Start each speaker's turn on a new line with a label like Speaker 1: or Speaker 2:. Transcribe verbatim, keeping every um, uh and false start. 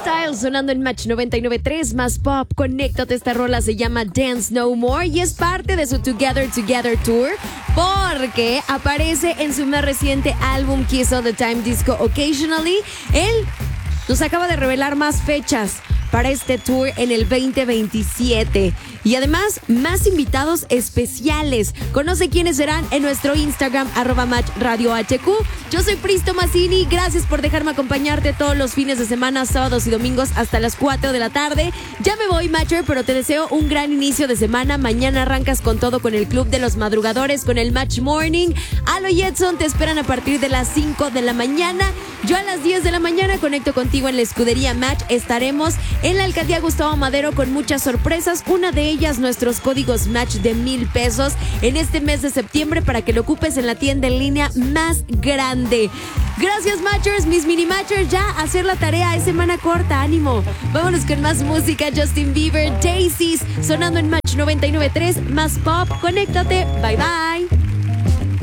Speaker 1: Style sonando en Match noventa y nueve punto tres más pop. Conéctate, esta rola se llama Dance No More y es parte de su Together Together Tour porque aparece en su más reciente álbum Kiss All the Time Disco Occasionally. Él nos acaba de revelar más fechas para este tour en el veinte veintisiete. Y además, más invitados especiales. Conoce quiénes serán en nuestro Instagram, arroba Match Radio H Q. Yo soy Pristo Mazzini. Gracias por dejarme acompañarte todos los fines de semana, sábados y domingos hasta las cuatro de la tarde. Ya me voy, Matcher, pero te deseo un gran inicio de semana. Mañana arrancas con todo con el Club de los Madrugadores, con el Match Morning. Alo y Edson te esperan a partir de las cinco de la mañana. Yo a las diez de la mañana conecto contigo en la escudería Match. Estaremos en la Alcaldía Gustavo Madero con muchas sorpresas. Una de ellas, nuestros códigos Match de mil pesos en este mes de septiembre para que lo ocupes en la tienda en línea más grande. Gracias, Matchers, mis mini Matchers. Ya a hacer la tarea, es semana corta, ánimo. Vámonos con más música. Justin Bieber, Daisies, sonando en Match noventa y nueve punto tres más pop. Conéctate, bye bye.